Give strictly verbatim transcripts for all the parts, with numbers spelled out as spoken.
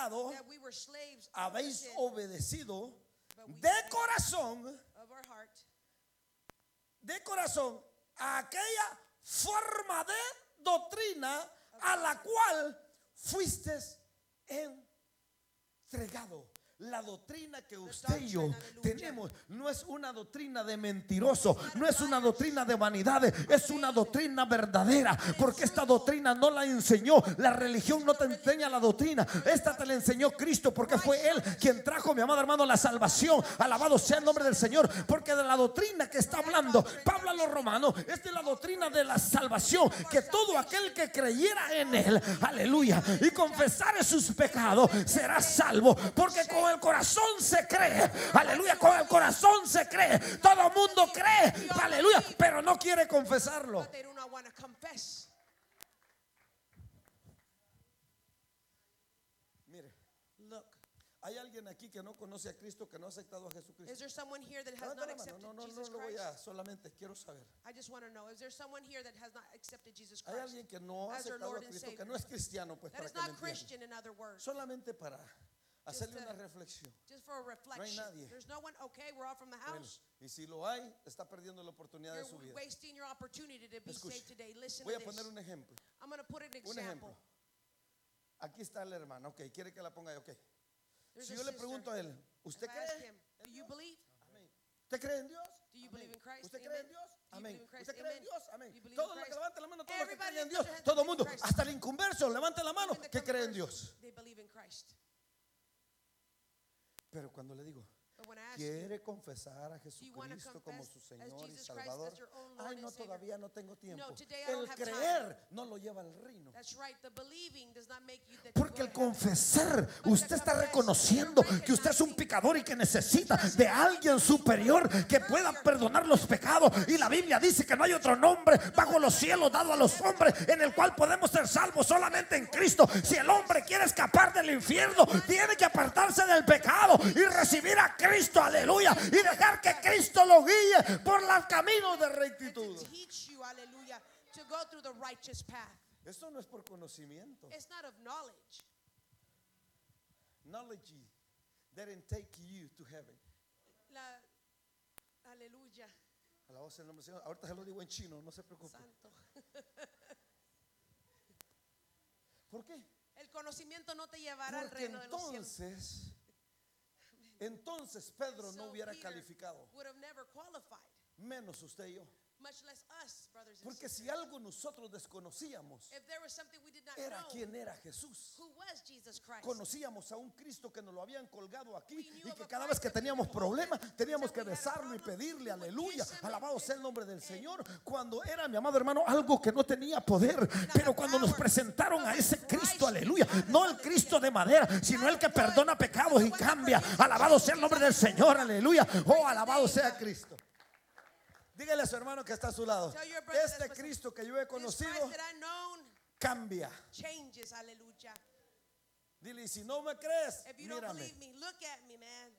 pecado, that we were slaves of habéis sin, obedecido but we de submitted corazón, of our heart de corazón, a aquella forma de doctrina a la cual fuiste entregado. La doctrina que usted y yo tenemos no es una doctrina de mentiroso, no es una doctrina de vanidades, es una doctrina verdadera, porque esta doctrina no la enseñó la religión, no te enseña la doctrina, esta te la enseñó Cristo, porque fue Él quien trajo, mi amado hermano, la salvación. Alabado sea el nombre del Señor, porque de la doctrina que está hablando Pablo a los romanos es de la doctrina de la salvación, que todo aquel que creyera en Él, aleluya, y confesare sus pecados será salvo, porque con el corazón se cree, aleluya, con el corazón se cree, todo el mundo cree, aleluya, pero no quiere confesarlo. but they do not want to confess. Mire, Look, hay alguien aquí que no conoce a Cristo, que no ha aceptado a is Jesucristo. there someone here that has Levanta not la mano. accepted No, no, no Jesus lo voy Christ? a, solamente quiero saber. I just want to know, is there someone here that has not accepted Jesus Hay Christ alguien que no ha as their aceptado a Lord and Cristo, que Savior? no es cristiano, pues, That para is que me not entiendan. Christian, in other words. Solamente para hacerle to- una reflexión. Just for a reflection. nadie. There's no one. Okay, we're all from the Bueno, house. y si lo hay, está perdiendo la oportunidad de su You're vida. wasting your opportunity to be Escuche, saved today. Listen voy to a poner this. un ejemplo. I'm going to put an Un example. ejemplo. Aquí está el hermano. Ok, quiere que la ponga yo. Ok. There's Si a yo le sister. pregunto a él, ¿usted If I ask cree? him, do you believe? Amén. ¿Usted cree en Dios? Do you Amén. believe in Christ? ¿Usted Amen. cree en Dios? Do you Amén. believe in Christ? ¿Usted cree en Amen. Dios? Do Amén. you believe in Todos los que Christ? levanten la mano, todos los que Everybody creen en lift Dios, your hands todo el and mundo, believe in Christ. hasta el inconverso, levante la mano, Even the que cree en converts, Dios. they believe in Christ. Pero cuando le digo, But when I ask you, ¿quiere confesar a do you want to Jesucristo como confess su as Señor y Jesus Christ Salvador? as your own Lord Ay, and no, Savior? todavía no tengo tiempo. No, today I don't El have time. creer no lo lleva al reino. That's right. The believing does not make you that you Porque go el to heaven. confesar, usted está reconociendo que usted es un pecador y que necesita de alguien superior que pueda perdonar los pecados. Y la Biblia dice que no hay otro nombre bajo los cielos dado a los hombres en el cual podemos ser salvos, solamente en Cristo. Si el hombre quiere escapar del infierno, tiene que apartarse del pecado y recibir a Cristo, aleluya, y dejar que Cristo lo guíe por los caminos de rectitud. To teach you, hallelujah, to go through the righteous path. Esto no es por conocimiento. It's not of knowledge. Knowledge didn't take you to heaven. La, aleluya, Alabado sea el nombre del Señor. Ahorita se lo digo en chino, no se preocupe. santo. ¿Por qué? El conocimiento no te llevará al Porque reino de los cielos. entonces, entonces Pedro no So hubiera Peter calificado, would have never qualified, menos usted y yo. much less us, brothers and Porque si sisters. algo nosotros desconocíamos, If there was something we did not era know, quién era Jesús. who was Jesus Christ? Conocíamos a un Cristo que nos lo habían colgado aquí We knew y of que a cada Christ vez que that we teníamos could problemas hold him, teníamos that que we had a besarlo y problem, pedirle we would aleluya, kiss him alabado and- sea el nombre del and- Señor, cuando era, mi amado hermano, algo que no tenía poder, pero cuando nos presentaron a ese Cristo, aleluya, no el Cristo de madera, sino el que perdona pecados y cambia, alabado sea el nombre del Señor, aleluya, oh, alabado sea Cristo. Dígale a su hermano que está a su lado, Tell your brother este that's Cristo que yo he This conocido Christ that I known cambia. changes, hallelujah. Dile, y si no me crees, If you don't mírame. believe me, look at me, man.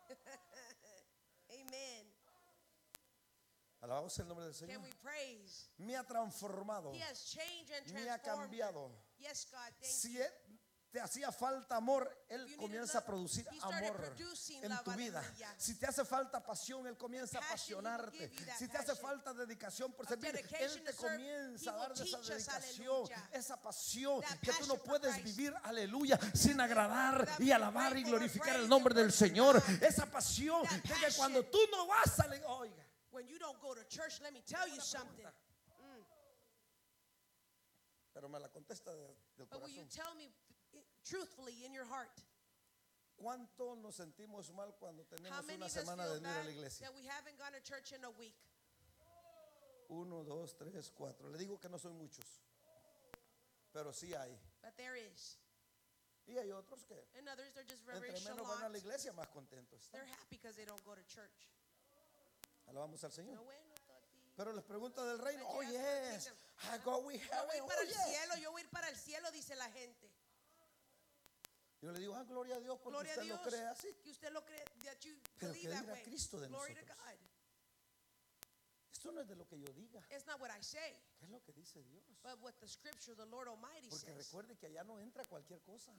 Amen. Alabado sea el nombre del Can Señor. we praise? Me ha transformado, He has changed and me ha transformed. cambiado. Yes, God, thank Si you. te hacía falta amor, Él you needed comienza a love, producir He started amor producing en love, tu vida. aleluya. Si te hace falta pasión, Él comienza a Passion, He will apasionarte. give you that Si te hace passion. falta dedicación por Of servir, dedication Él te to serve, comienza He a will dar de esa teach us, dedicación, aleluya. esa pasión That que tú no passion for puedes Christ. vivir, aleluya, sin agradar That y we alabar pray y for, glorificar praise el and nombre del worship Señor. God. Esa pasión That de que passion. cuando tú no vas a la- oiga, When you don't go to church, let me tell you something. pero me la contesta de- del But will you corazón. tell me i- truthfully in your heart, ¿Cuánto nos sentimos mal cuando how tenemos many una of us semana de feel venir a bad la iglesia? that we haven't gone to church in a week? Uno, dos, tres, cuatro. Le digo que no son muchos, pero sí hay. But there is. Y hay otros que And others, they're just very entre menos van a la chalant. iglesia, más contentos están. They're happy because they don't go to church. Alabamos al Señor. No bueno, Toti. Pero les pregunto del reino. But Oh, you ask for the yes. kingdom. I go we Yo have voy it. para Oh, el yes. cielo, yo voy a ir para el cielo, dice la gente. Yo le digo, ah, gloria a Dios, porque Gloria a usted lo Dios cree así. que usted lo cree, that you Pero believe que that diga way. Cristo de Glory to nosotros. God. Esto no es de lo que yo diga, It's not what I say, es lo que dice Dios. but what the scripture, the Lord Almighty Porque says. recuerde que allá no entra cualquier cosa.